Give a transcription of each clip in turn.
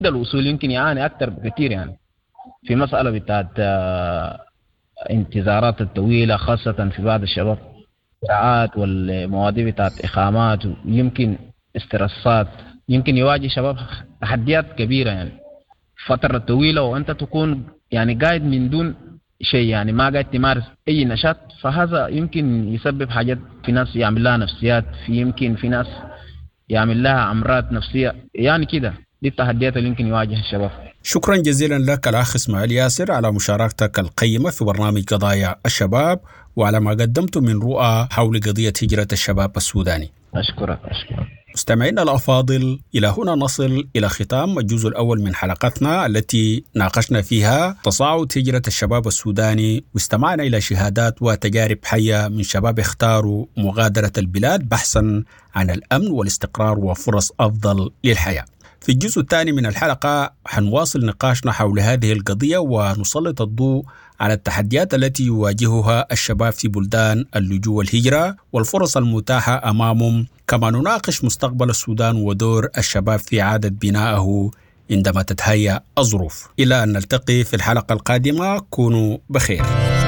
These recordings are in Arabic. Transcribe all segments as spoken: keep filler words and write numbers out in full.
الوصول يمكن يعاني أكثر بكثير يعني في مسألة بتاعت انتظارات الطويلة، خاصة في بعض الشباب ساعات والمواضيع بتاعت إقامات، يمكن استرسات، يمكن يواجه شباب تحديات كبيرة يعني فترة طويلة وأنت تكون يعني قاعد من دون شيء، يعني ما قاعد تمارس أي نشاط. فهذا يمكن يسبب حاجات، في ناس يعمل لها نفسيات، في يمكن في ناس يعمل لها أمراض نفسية يعني كده. دي التحديات اللي يمكن يواجه الشباب. شكرا جزيلا لك الأخ إسماعيل ياسر على مشاركتك القيمة في برنامج قضايا الشباب وعلى ما قدمته من رؤى حول قضية هجرة الشباب السوداني. أشكرك أشكرك. مستمعينا الأفاضل، إلى هنا نصل إلى ختام الجزء الأول من حلقتنا التي ناقشنا فيها تصاعد هجرة الشباب السوداني، واستمعنا إلى شهادات وتجارب حية من شباب اختاروا مغادرة البلاد بحثا عن الأمن والاستقرار وفرص أفضل للحياة. في الجزء الثاني من الحلقة حنواصل نقاشنا حول هذه القضية ونسلط الضوء على التحديات التي يواجهها الشباب في بلدان اللجوء والهجرة والفرص المتاحة أمامهم، كما نناقش مستقبل السودان ودور الشباب في إعادة بنائه عندما تتهيأ الظروف. إلى أن نلتقي في الحلقة القادمة، كونوا بخير.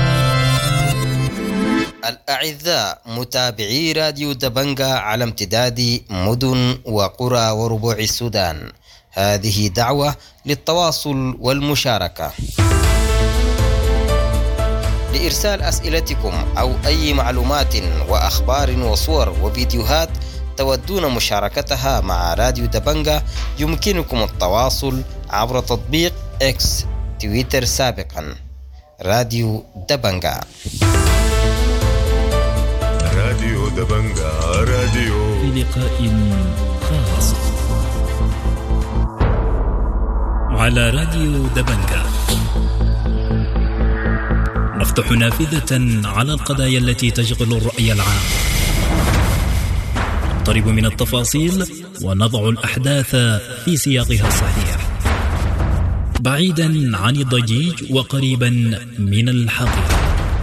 الأعزاء متابعي راديو دبنجا على امتداد مدن وقرى وربوع السودان، هذه دعوة للتواصل والمشاركة. لإرسال أسئلتكم أو أي معلومات وأخبار وصور وفيديوهات تودون مشاركتها مع راديو دبنجا، يمكنكم التواصل عبر تطبيق إكس تويتر سابقا راديو دبنجا. راديو دبنجا راديو في لقاء خاص على راديو دبنجا نفتح نافذة على القضايا التي تشغل الرأي العام، نقترب من التفاصيل ونضع الأحداث في سياقها الصحيح، بعيدا عن الضجيج وقريبا من الحقيقة.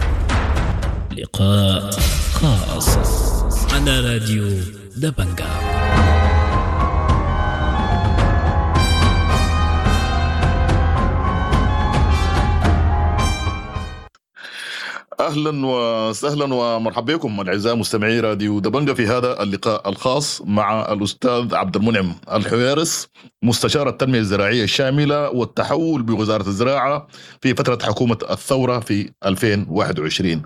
لقاء خاص على راديو دبنجا. أهلا وسهلا ومرحبا بكم الأعزاء مستمعي راديو دبنجا في هذا اللقاء الخاص مع الأستاذ عبد المنعم الحويرس، مستشار التنمية الزراعية الشاملة والتحول بوزارة الزراعة في فترة حكومة الثورة في ألفين وواحد وعشرين.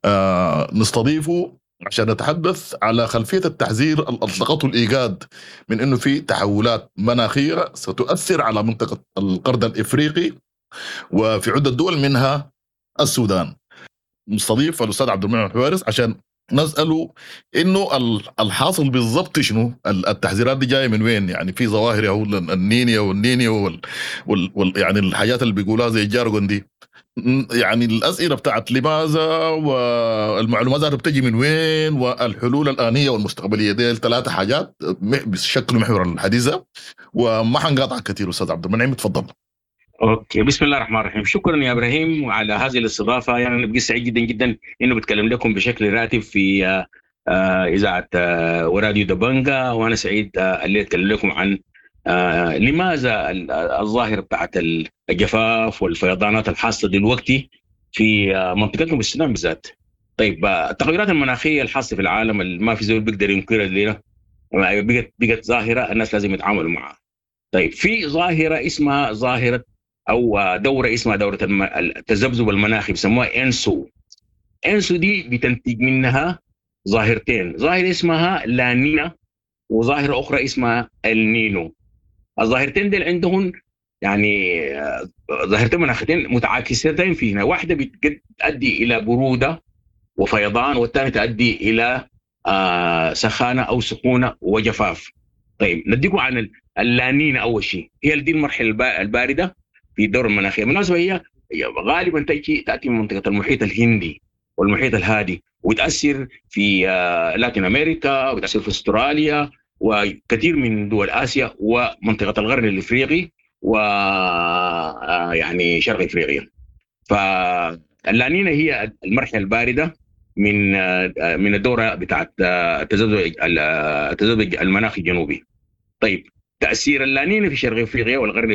آه نستضيفه عشان نتحدث على خلفية التحذير اللي أطلقته الإيجاد من أنه في تحولات مناخية ستؤثر على منطقة القرن الإفريقي وفي عدة دول منها السودان. مستضيف الأستاذ عبد المنعم الحويرس عشان نسأله إنه الحاصل بالضبط شنو، التحذيرات دي جاية من وين، يعني في ظواهر هو النينيا والنينيا وال, وال, وال يعني الحاجات اللي بيقولها زي الجارجون دي، يعني الأسئلة بتاعت لماذا والمعلومات اللي بتجي من وين والحلول الآنية والمستقبلية، دي الثلاثة حاجات بشكل محور الحديثة، وما حنقاطع كثير. أستاذ عبد المنعم تفضل. اوكي، بسم الله الرحمن الرحيم. شكرا يا ابراهيم على هذه الاستضافه، يعني انا بقيت سعيد جدا جدا انه بتكلم لكم بشكل راتب في آه اذاعه آه وراديو دبنجا، وانا سعيد آه اللي اتكلم لكم عن آه لماذا الظاهره بتاعت الجفاف والفيضانات الحاصله دلوقتي في آه منطقتنا بالسودان بالذات. طيب آه التغيرات المناخيه الحاصله في العالم ما في زول بيقدر ينكرها لنا، بقت بقت ظاهره الناس لازم يتعاملوا معها. طيب في ظاهره اسمها ظاهره أو دورة اسمها دورة التذبذب المناخي، بسموها إنسو. إنسو دي بتنتج منها ظاهرتين، ظاهرة اسمها لانينا وظاهرة أخرى اسمها النينو. الظاهرتين دي عندهم يعني ظاهرتين مناخيتين متعاكستين فينا، واحدة بتؤدي إلى برودة وفيضان، والثانية تؤدي إلى سخانة أو سخونة وجفاف. طيب نديكم عن اللانينا. أول شيء هي دي المرحلة الباردة في الدورة المناخية، بالنسبة هي غالبا تأتي تأتي من منطقة المحيط الهندي والمحيط الهادي، وتأثر في لاتين أمريكا، وتأثر في أستراليا وكثير من دول آسيا ومنطقة الغرب الإفريقي ويعني شرق إفريقيا. فاللانينا هي المرحلة الباردة من من الدورة بتاعت التذبذب التذبذب المناخي الجنوبي. طيب تأثير اللانينا في شرق إفريقيا والغرب